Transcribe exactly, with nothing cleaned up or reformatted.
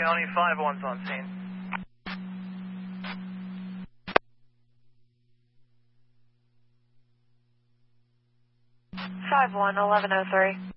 County, five one's on scene. five one, eleven oh three.